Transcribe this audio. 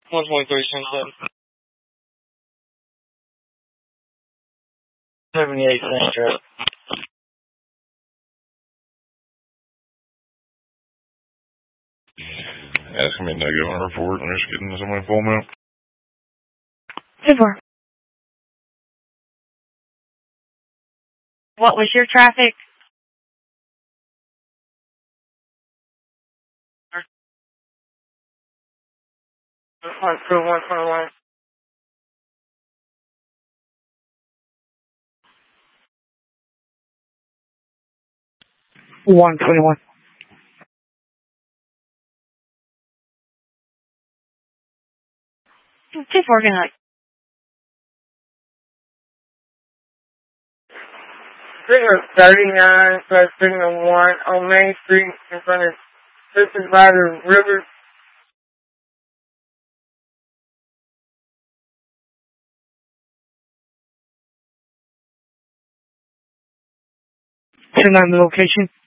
1.3 cents. 78-cent strip. Yeah, it's going to be a negative on the report. I'm just getting somebody full amount. 2-4. What was your traffic? 1.21. 121. 2-4, good night. Signal 39 plus signal 1 on Main Street in front of Sisters by the River. Turn on the location.